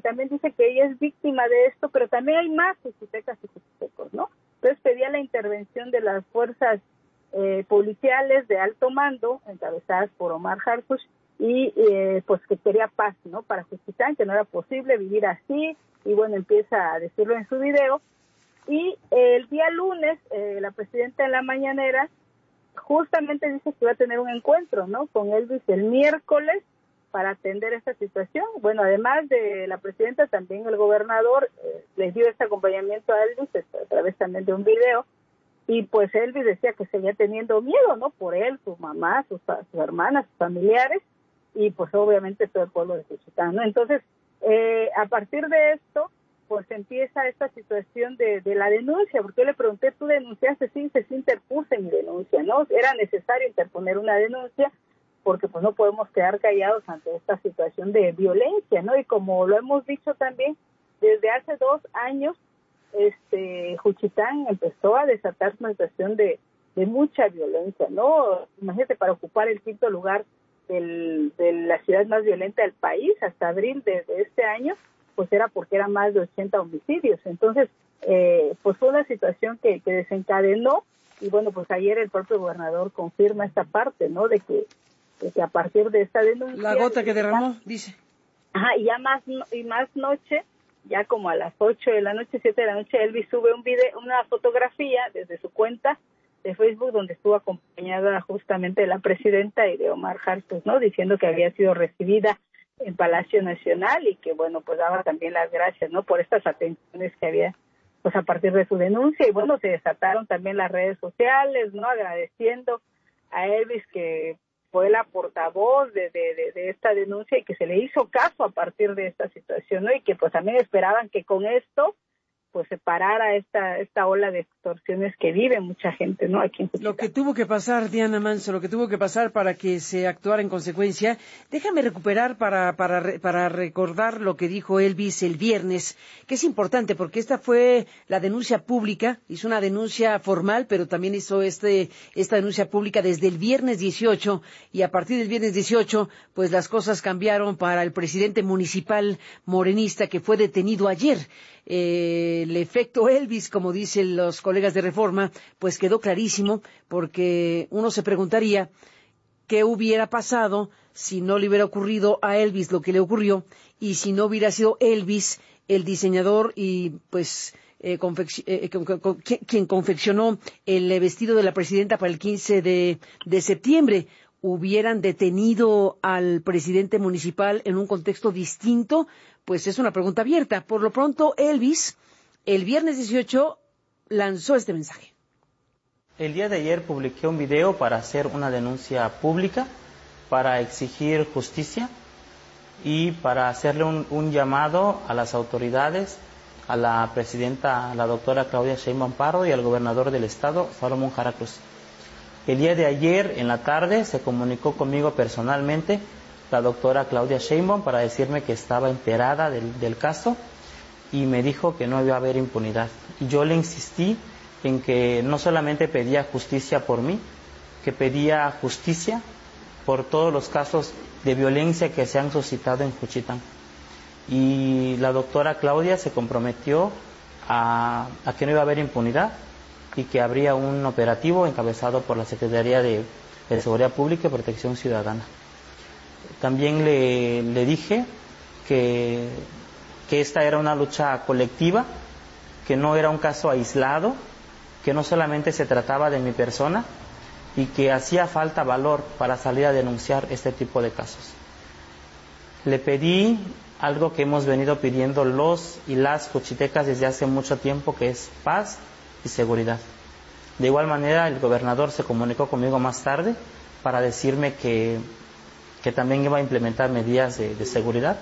también dice que ella es víctima de esto, pero también hay más juchitecas y juchitecos, ¿no? Entonces pedía la intervención de las fuerzas policiales de alto mando, encabezadas por Omar Harfuch, y pues que quería paz, ¿no? Para Juchitán, que no era posible vivir así, y bueno, empieza a decirlo en su video. Y el día lunes, la presidenta en la mañanera justamente dice que iba a tener un encuentro, ¿no?, con Elvis el miércoles para atender esta situación. Bueno, además de la presidenta, también el gobernador les dio este acompañamiento a Elvis a través también de un video, y pues Elvis decía que seguía teniendo miedo, ¿no?, por él, su mamá, sus hermanas, sus familiares, y pues obviamente todo el pueblo de Juchitán, ¿no? Entonces, a partir de esto, pues empieza esta situación de la denuncia, porque yo le pregunté, ¿tú denunciaste? Sí, sí interpuse mi denuncia, ¿no? Era necesario interponer una denuncia, porque pues no podemos quedar callados ante esta situación de violencia, ¿no? Y como lo hemos dicho también, desde hace 2 años, Juchitán empezó a desatar una situación de mucha violencia, ¿no? Imagínate, para ocupar el 5º lugar de la ciudad más violenta del país, hasta abril de este año, pues era porque eran más de 80 homicidios. Entonces, pues fue una situación que desencadenó, y bueno, pues ayer el propio gobernador confirma esta parte, ¿no?, de que a partir de esta denuncia... La gota que derramó, dice. Ajá, y ya más noche, ya como a las 8 de la noche, 7 de la noche, Elvis sube un video, una fotografía desde su cuenta de Facebook, donde estuvo acompañada justamente de la presidenta y de Omar Harfuch, ¿no?, diciendo que había sido recibida en Palacio Nacional, y que bueno, pues daba también las gracias, ¿no?, por estas atenciones que había, pues a partir de su denuncia. Y bueno, se desataron también las redes sociales, ¿no?, agradeciendo a Elvis, que fue la portavoz de esta denuncia, y que se le hizo caso a partir de esta situación, ¿no?, y que pues también esperaban que con esto pues se parara esta ola de extorsiones que vive mucha gente, ¿no?, aquí en Juchitán. Lo que tuvo que pasar, Diana Manso, lo que tuvo que pasar para que se actuara en consecuencia. Déjame recuperar para recordar lo que dijo Elvis el viernes, que es importante porque esta fue la denuncia pública, hizo una denuncia formal, pero también hizo esta denuncia pública desde el viernes 18, y a partir del viernes 18, pues las cosas cambiaron para el presidente municipal morenista, que fue detenido ayer. El efecto Elvis, como dicen los colegas de Reforma, pues quedó clarísimo, porque uno se preguntaría qué hubiera pasado si no le hubiera ocurrido a Elvis lo que le ocurrió, y si no hubiera sido Elvis el diseñador y pues quien confeccionó el vestido de la presidenta para el 15 de septiembre. ¿Hubieran detenido al presidente municipal en un contexto distinto? Pues es una pregunta abierta. Por lo pronto, Elvis, el viernes 18, lanzó este mensaje. El día de ayer publiqué un video para hacer una denuncia pública, para exigir justicia y para hacerle un llamado a las autoridades, a la presidenta, a la doctora Claudia Sheinbaum Pardo, y al gobernador del estado, Salomón Jara Cruz. El día de ayer, en la tarde, se comunicó conmigo personalmente la doctora Claudia Sheinbaum para decirme que estaba enterada del caso, y me dijo que no iba a haber impunidad. Y yo le insistí en que no solamente pedía justicia por mí, que pedía justicia por todos los casos de violencia que se han suscitado en Juchitán. Y la doctora Claudia se comprometió a que no iba a haber impunidad, y que habría un operativo encabezado por la Secretaría de Seguridad Pública y Protección Ciudadana. También le dije que esta era una lucha colectiva, que no era un caso aislado, que no solamente se trataba de mi persona, y que hacía falta valor para salir a denunciar este tipo de casos. Le pedí algo que hemos venido pidiendo los y las juchitecas desde hace mucho tiempo, que es paz y seguridad. De igual manera, el gobernador se comunicó conmigo más tarde para decirme que también iba a implementar medidas de seguridad.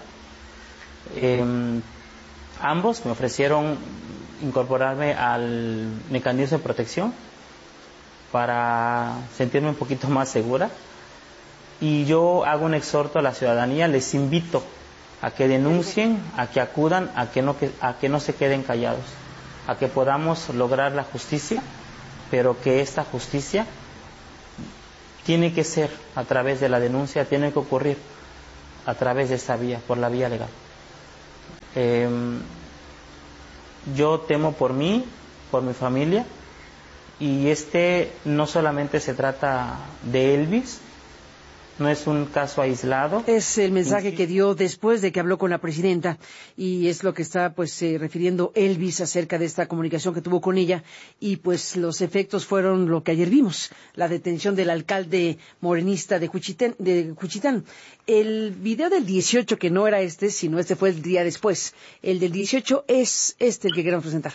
Ambos me ofrecieron incorporarme al mecanismo de protección para sentirme un poquito más segura, y yo hago un exhorto a la ciudadanía, les invito a que denuncien, a que acudan, a que no se queden callados, a que podamos lograr la justicia, pero que esta justicia tiene que ser a través de la denuncia, tiene que ocurrir a través de esta vía, por la vía legal. Yo temo por mí, por mi familia, y no solamente se trata de Elvis, no es un caso aislado. Es el mensaje que dio después de que habló con la presidenta, y es lo que está refiriendo Elvis acerca de esta comunicación que tuvo con ella, y pues los efectos fueron lo que ayer vimos, la detención del alcalde morenista de Juchitán. El video del 18, que no era sino este fue el día después, el del 18 es el que queremos presentar.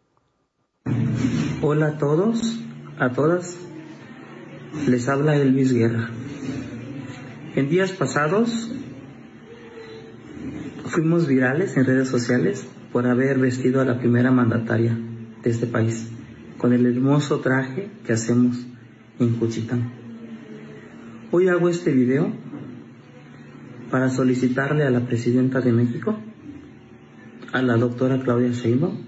Hola a todos, a todas, les habla Elvis Guerra. En días pasados fuimos virales en redes sociales por haber vestido a la primera mandataria de este país con el hermoso traje que hacemos en Juchitán. Hoy hago este video para solicitarle a la presidenta de México, a la doctora Claudia Sheinbaum,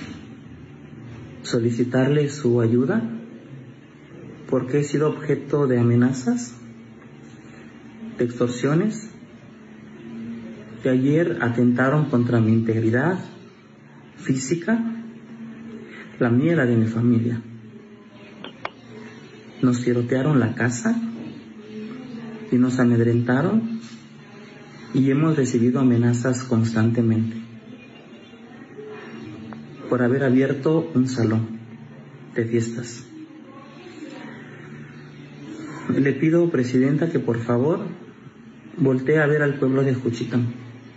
solicitarle su ayuda porque he sido objeto de amenazas, de extorsiones, que ayer atentaron contra mi integridad física, la mía y la de mi familia. Nos tirotearon la casa y nos amedrentaron y hemos recibido amenazas constantemente por haber abierto un salón de fiestas. Le pido, presidenta, que por favor voltee a ver al pueblo de Juchitán.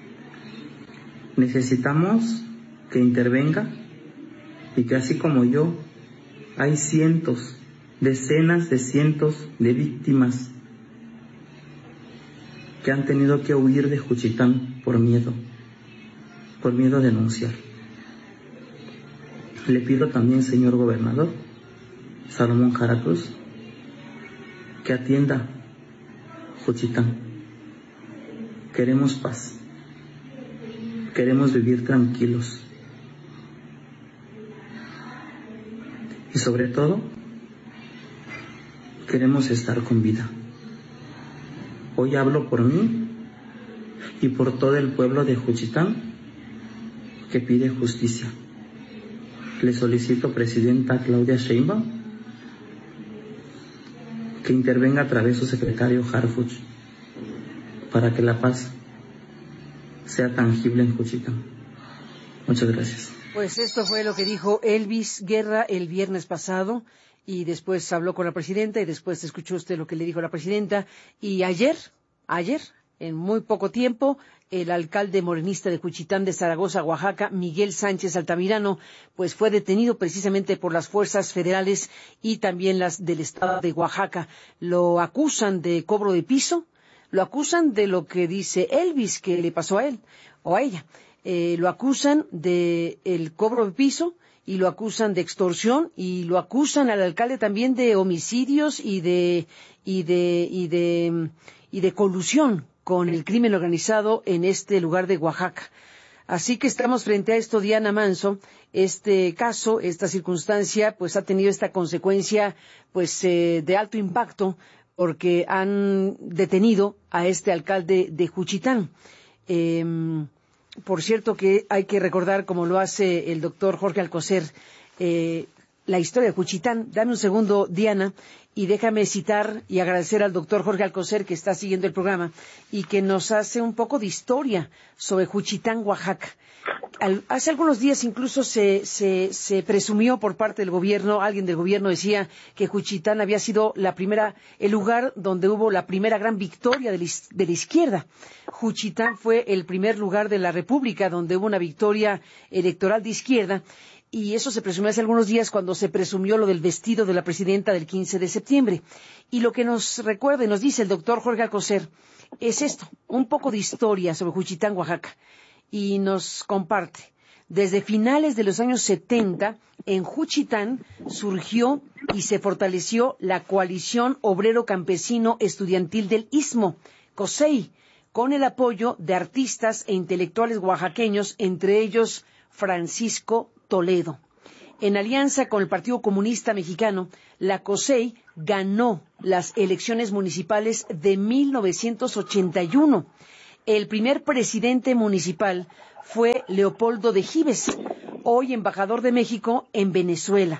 Necesitamos que intervenga y que así como yo, hay cientos, decenas de cientos de víctimas que han tenido que huir de Juchitán por miedo a denunciar. Le pido también, señor gobernador Salomón Jara Cruz, que atienda Juchitán. Queremos paz, queremos vivir tranquilos y sobre todo queremos estar con vida. Hoy hablo por mí y por todo el pueblo de Juchitán que pide justicia. Le solicito, presidenta Claudia Sheinbaum, que intervenga a través de su secretario Harfuch para que la paz sea tangible en Juchitán. Muchas gracias. Pues esto fue lo que dijo Elvis Guerra el viernes pasado, y después habló con la presidenta, y después escuchó usted lo que le dijo la presidenta, y ayer, en muy poco tiempo, el alcalde morenista de Juchitán de Zaragoza, Oaxaca, Miguel Sánchez Altamirano, pues fue detenido precisamente por las fuerzas federales y también las del estado de Oaxaca. Lo acusan de cobro de piso, lo acusan de lo que dice Elvis que le pasó a él o a ella. Lo acusan de el cobro de piso y lo acusan de extorsión y lo acusan al alcalde también de homicidios y de colusión con el crimen organizado en este lugar de Oaxaca. Así que estamos frente a esto, Diana Manso. Este caso, esta circunstancia, pues ha tenido esta consecuencia, pues de alto impacto, porque han detenido a este alcalde de Juchitán. Por cierto que hay que recordar, como lo hace el doctor Jorge Alcocer, la historia de Juchitán. Dame un segundo, Diana, y déjame citar y agradecer al doctor Jorge Alcocer, que está siguiendo el programa y que nos hace un poco de historia sobre Juchitán, Oaxaca. Hace algunos días incluso se presumió por parte del gobierno, alguien del gobierno decía que Juchitán había sido el lugar donde hubo la primera gran victoria de la izquierda. Juchitán fue el primer lugar de la República donde hubo una victoria electoral de izquierda. Y eso se presumió hace algunos días cuando se presumió lo del vestido de la presidenta del 15 de septiembre. Y lo que nos recuerda y nos dice el doctor Jorge Alcocer es esto, un poco de historia sobre Juchitán, Oaxaca. Y nos comparte, desde finales de los años 70, en Juchitán surgió y se fortaleció la Coalición Obrero Campesino Estudiantil del Istmo, COSEI, con el apoyo de artistas e intelectuales oaxaqueños, entre ellos Francisco Toledo. En alianza con el Partido Comunista Mexicano, la COSEI ganó las elecciones municipales de 1981 El primer presidente municipal fue Leopoldo de Gives, hoy embajador de México en Venezuela.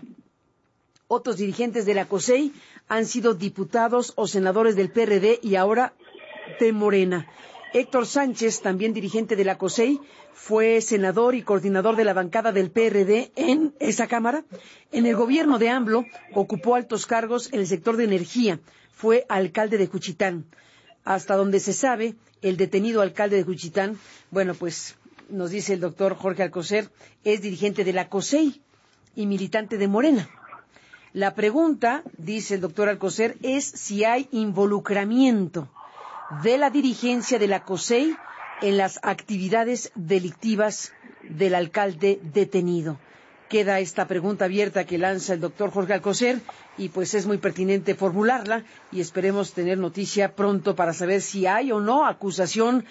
Otros dirigentes de la COSEI han sido diputados o senadores del PRD y ahora de Morena. Héctor Sánchez, también dirigente de la COSEI, fue senador y coordinador de la bancada del PRD en esa Cámara. En el gobierno de AMLO ocupó altos cargos en el sector de energía. Fue alcalde de Juchitán. Hasta donde se sabe, el detenido alcalde de Juchitán, bueno, pues nos dice el doctor Jorge Alcocer, es dirigente de la COSEI y militante de Morena. La pregunta, dice el doctor Alcocer, es si hay involucramiento de la dirigencia de la COSEI en las actividades delictivas del alcalde detenido. Queda esta pregunta abierta que lanza el doctor Jorge Alcocer y pues es muy pertinente formularla y esperemos tener noticia pronto para saber si hay o no acusación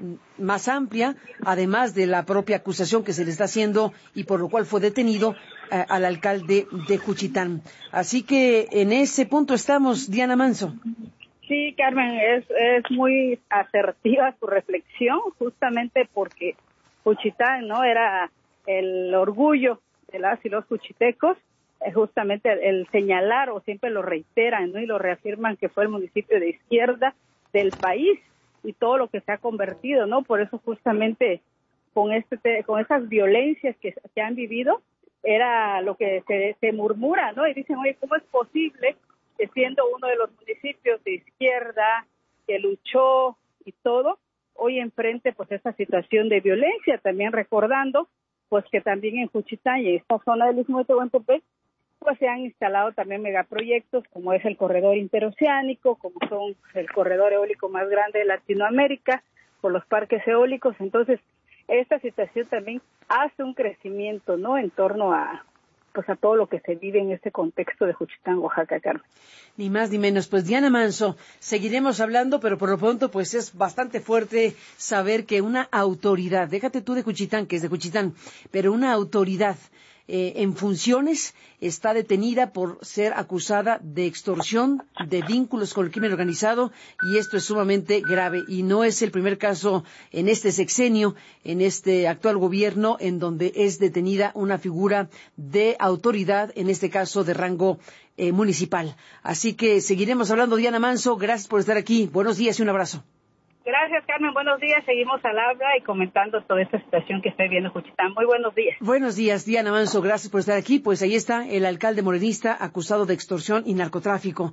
más amplia, además de la propia acusación que se le está haciendo y por lo cual fue detenido al alcalde de Juchitán. Así que en ese punto estamos, Diana Manso. Sí, Carmen, es muy asertiva su reflexión, justamente porque Juchitán, ¿no?, era el orgullo de las y los juchitecos, justamente el señalar, o siempre lo reiteran, ¿no?, y lo reafirman, que fue el municipio de izquierda del país y todo lo que se ha convertido, ¿no? Por eso justamente con esas violencias que han vivido, era lo que se murmura, ¿no? Y dicen, oye, ¿cómo es posible que siendo uno de los municipios de izquierda que luchó y todo, hoy enfrente pues esta situación de violencia? También recordando pues que también en Juchitán y en esta zona del Istmo de Tehuantepec pues se han instalado también megaproyectos como es el corredor interoceánico, como son el corredor eólico más grande de Latinoamérica, con los parques eólicos. Entonces esta situación también hace un crecimiento, ¿no?, en torno a todo lo que se vive en este contexto de Juchitán, Oaxaca, Carmen. Ni más ni menos. Pues Diana Manso, seguiremos hablando, pero por lo pronto pues es bastante fuerte saber que una autoridad, déjate tú de Juchitán, que es de Juchitán, pero una autoridad en funciones está detenida por ser acusada de extorsión, de vínculos con el crimen organizado, y esto es sumamente grave. Y no es el primer caso en este sexenio, en este actual gobierno, en donde es detenida una figura de autoridad, en este caso de rango municipal. Así que seguiremos hablando. Diana Manso, gracias por estar aquí. Buenos días y un abrazo. Gracias, Carmen. Buenos días. Seguimos al habla y comentando toda esta situación que está viviendo Juchitán. Muy buenos días. Buenos días, Diana Manso. Gracias por estar aquí. Pues ahí está el alcalde morenista acusado de extorsión y narcotráfico.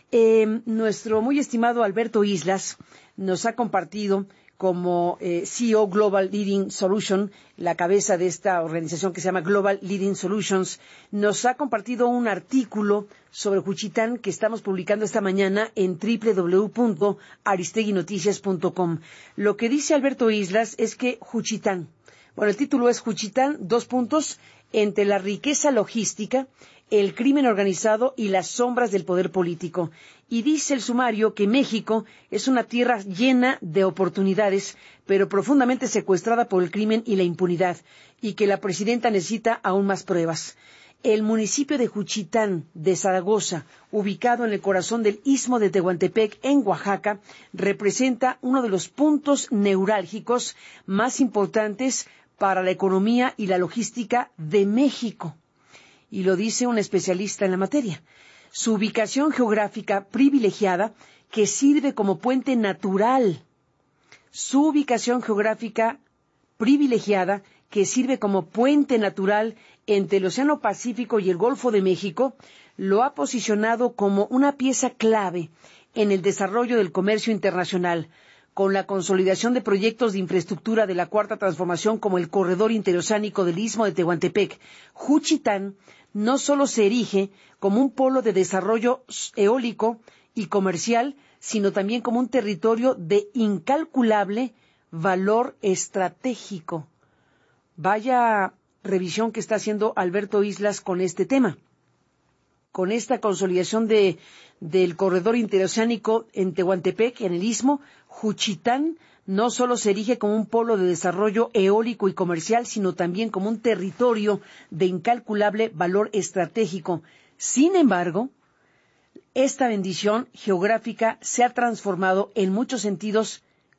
Nuestro muy estimado Alberto Islas nos ha compartido como CEO Global Leading Solution, la cabeza de esta organización que se llama Global Leading Solutions, nos ha compartido un artículo sobre Juchitán que estamos publicando esta mañana en www.aristeguinoticias.com. Lo que dice Alberto Islas es que Juchitán, bueno, el título es Juchitán, entre la riqueza logística, el crimen organizado y las sombras del poder político. Y dice el sumario que México es una tierra llena de oportunidades, pero profundamente secuestrada por el crimen y la impunidad, y que la presidenta necesita aún más pruebas. El municipio de Juchitán de Zaragoza, ubicado en el corazón del Istmo de Tehuantepec, en Oaxaca, representa uno de los puntos neurálgicos más importantes para la economía y la logística de México. Y lo dice un especialista en la materia. Su ubicación geográfica privilegiada que sirve como puente natural. Su ubicación geográfica privilegiada que sirve como puente natural entre el Océano Pacífico y el Golfo de México, lo ha posicionado como una pieza clave en el desarrollo del comercio internacional, con la consolidación de proyectos de infraestructura de la Cuarta Transformación como el corredor interoceánico del Istmo de Tehuantepec. Juchitán no solo se erige como un polo de desarrollo eólico y comercial, sino también como un territorio de incalculable valor estratégico. Vaya revisión que está haciendo Alberto Islas con este tema. Con esta consolidación del corredor interoceánico en Tehuantepec, en el Istmo, Juchitán no solo se erige como un polo de desarrollo eólico y comercial, sino también como un territorio de incalculable valor estratégico. Sin embargo, esta bendición geográfica se ha transformado en muchos sentidos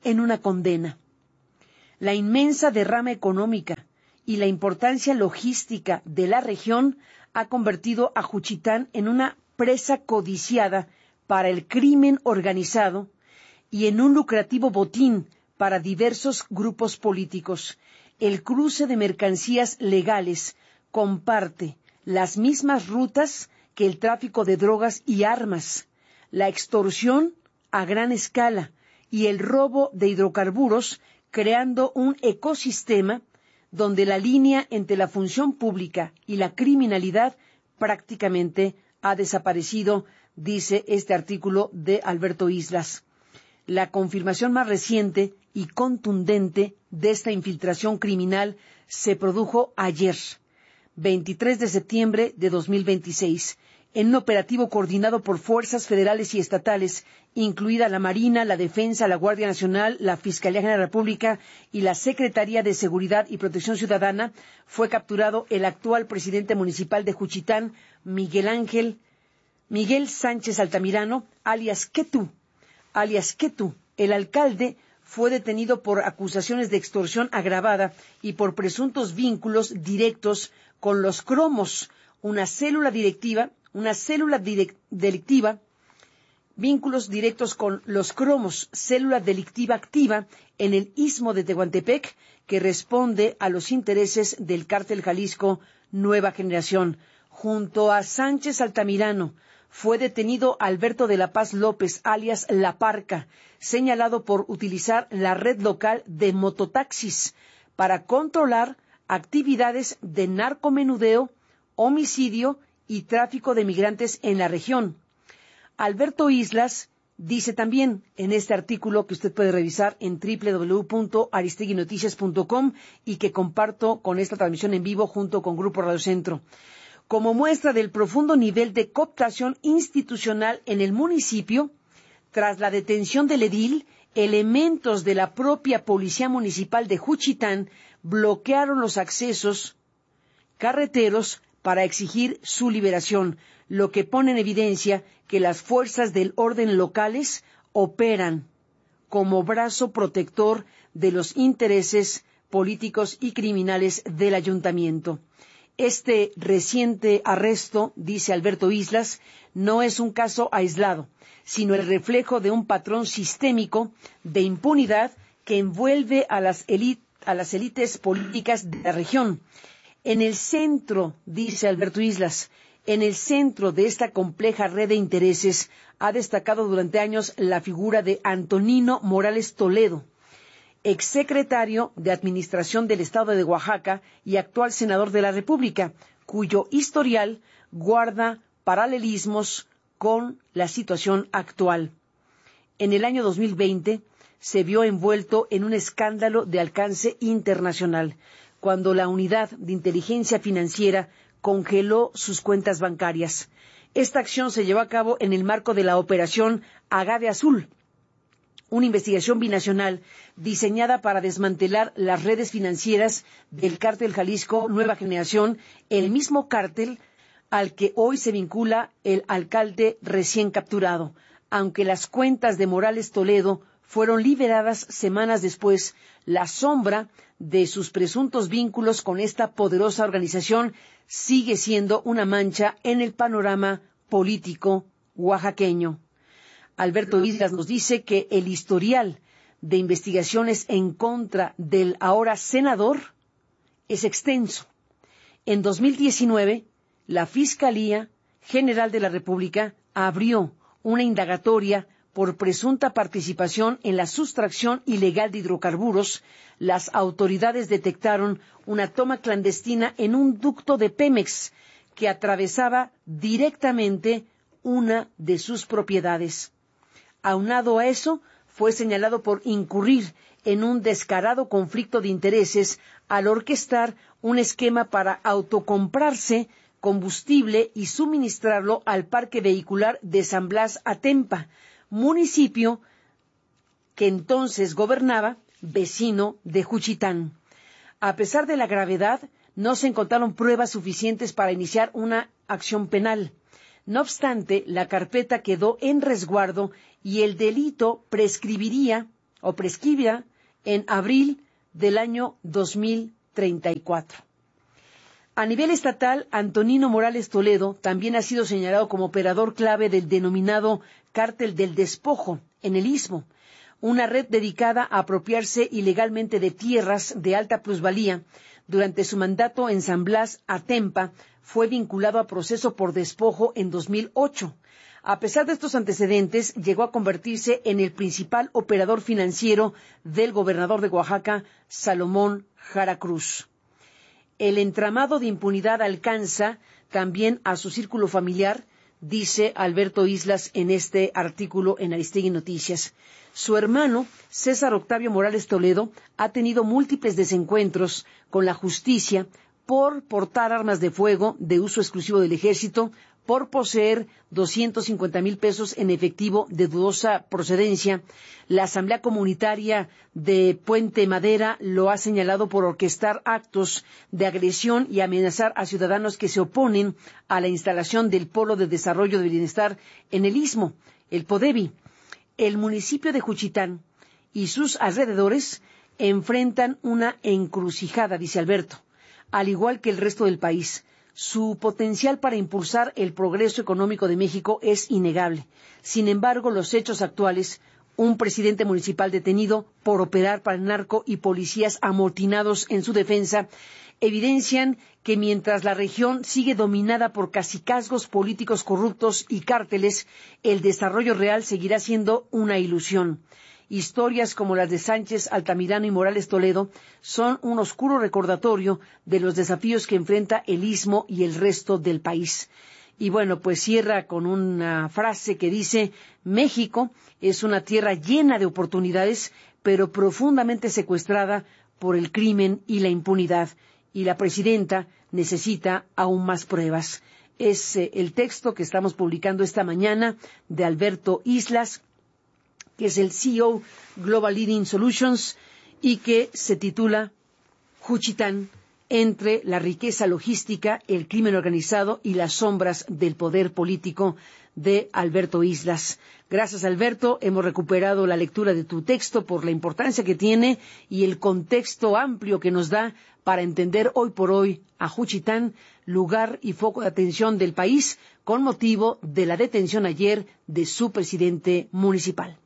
en una condena. La inmensa derrama económica y la importancia logística de la región ha convertido a Juchitán en una presa codiciada para el crimen organizado y en un lucrativo botín para diversos grupos políticos. El cruce de mercancías legales comparte las mismas rutas que el tráfico de drogas y armas, la extorsión a gran escala y el robo de hidrocarburos, creando un ecosistema donde la línea entre la función pública y la criminalidad prácticamente ha desaparecido, dice este artículo de Alberto Islas. La confirmación más reciente y contundente de esta infiltración criminal se produjo ayer, 23 de septiembre de 2026, en un operativo coordinado por fuerzas federales y estatales, incluida la Marina, la Defensa, la Guardia Nacional, la Fiscalía General de la República y la Secretaría de Seguridad y Protección Ciudadana. Fue capturado el actual presidente municipal de Juchitán, Miguel Sánchez Altamirano, alias Quetu. El alcalde fue detenido por acusaciones de extorsión agravada y por presuntos vínculos directos con los Cromos, vínculos directos con los Cromos, célula delictiva activa en el Istmo de Tehuantepec, que responde a los intereses del Cártel Jalisco Nueva Generación. Junto a Sánchez Altamirano fue detenido Alberto de la Paz López, alias La Parca, señalado por utilizar la red local de mototaxis para controlar actividades de narcomenudeo, homicidio y tráfico de migrantes en la región. Alberto Islas dice también en este artículo que usted puede revisar en www.aristeguinoticias.com y que comparto con esta transmisión en vivo junto con Grupo Radio Centro. Como muestra del profundo nivel de cooptación institucional en el municipio, tras la detención del edil, elementos de la propia Policía Municipal de Juchitán bloquearon los accesos carreteros para exigir su liberación, lo que pone en evidencia que las fuerzas del orden locales operan como brazo protector de los intereses políticos y criminales del ayuntamiento. Este reciente arresto, dice Alberto Islas, no es un caso aislado, sino el reflejo de un patrón sistémico de impunidad que envuelve a las élites políticas de la región. En el centro, dice Alberto Islas, en el centro de esta compleja red de intereses ha destacado durante años la figura de Antonino Morales Toledo, exsecretario de Administración del Estado de Oaxaca y actual senador de la República, cuyo historial guarda paralelismos con la situación actual. En el año 2020 se vio envuelto en un escándalo de alcance internacional, cuando la Unidad de Inteligencia Financiera congeló sus cuentas bancarias. Esta acción se llevó a cabo en el marco de la Operación Agave Azul, una investigación binacional diseñada para desmantelar las redes financieras del Cártel Jalisco Nueva Generación, el mismo cártel al que hoy se vincula el alcalde recién capturado, aunque las cuentas de Morales Toledo fueron liberadas semanas después. La sombra de sus presuntos vínculos con esta poderosa organización sigue siendo una mancha en el panorama político oaxaqueño. Alberto Islas nos dice que el historial de investigaciones en contra del ahora senador es extenso. En 2019, la Fiscalía General de la República abrió una indagatoria por presunta participación en la sustracción ilegal de hidrocarburos. Las autoridades detectaron una toma clandestina en un ducto de Pemex que atravesaba directamente una de sus propiedades. Aunado a eso, fue señalado por incurrir en un descarado conflicto de intereses al orquestar un esquema para autocomprarse combustible y suministrarlo al parque vehicular de San Blas Atempa, municipio que entonces gobernaba, vecino de Juchitán. A pesar de la gravedad, no se encontraron pruebas suficientes para iniciar una acción penal. No obstante, la carpeta quedó en resguardo y el delito prescribiría o prescribirá en abril del año 2034. A nivel estatal, Antonino Morales Toledo también ha sido señalado como operador clave del denominado Cártel del Despojo en el Istmo, una red dedicada a apropiarse ilegalmente de tierras de alta plusvalía. Durante su mandato en San Blas, Atempa, fue vinculado a proceso por despojo en 2008. A pesar de estos antecedentes, llegó a convertirse en el principal operador financiero del gobernador de Oaxaca, Salomón Jara Cruz. El entramado de impunidad alcanza también a su círculo familiar, dice Alberto Islas en este artículo en Aristegui Noticias. Su hermano, César Octavio Morales Toledo, ha tenido múltiples desencuentros con la justicia por portar armas de fuego de uso exclusivo del ejército, por poseer 250,000 pesos en efectivo de dudosa procedencia. La Asamblea Comunitaria de Puente Madera lo ha señalado por orquestar actos de agresión y amenazar a ciudadanos que se oponen a la instalación del Polo de Desarrollo de Bienestar en el Istmo, el PODEBI. El municipio de Juchitán y sus alrededores enfrentan una encrucijada, dice Alberto, al igual que el resto del país. Su potencial para impulsar el progreso económico de México es innegable. Sin embargo, los hechos actuales, un presidente municipal detenido por operar para el narco y policías amotinados en su defensa, evidencian que mientras la región sigue dominada por cacicazgos políticos corruptos y cárteles, el desarrollo real seguirá siendo una ilusión. Historias como las de Sánchez, Altamirano y Morales Toledo son un oscuro recordatorio de los desafíos que enfrenta el Istmo y el resto del país. Y bueno, pues cierra con una frase que dice: México es una tierra llena de oportunidades, pero profundamente secuestrada por el crimen y la impunidad. Y la presidenta necesita aún más pruebas. Es el texto que estamos publicando esta mañana de Alberto Islas, que es el CEO Global Leading Solutions, y que se titula Juchitán, entre la riqueza logística, el crimen organizado y las sombras del poder político, de Alberto Islas. Gracias, Alberto. Hemos recuperado la lectura de tu texto por la importancia que tiene y el contexto amplio que nos da para entender hoy por hoy a Juchitán, lugar y foco de atención del país, con motivo de la detención ayer de su presidente municipal.